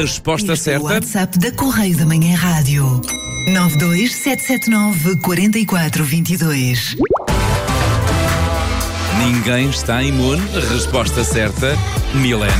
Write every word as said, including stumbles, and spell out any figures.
resposta Este é o certa. WhatsApp da Correio da Manhã Rádio. nove dois sete sete nove quatro quatro dois dois. Ninguém está imune. Resposta certa, Milena.